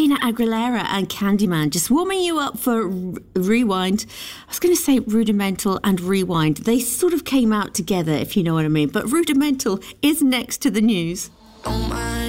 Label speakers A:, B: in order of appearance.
A: Christina Aguilera and Candyman, just warming you up for Rewind. I was going to say Rudimental and Rewind. They sort of came out together, if you know what I mean. But Rudimental is next to the news.
B: Oh my.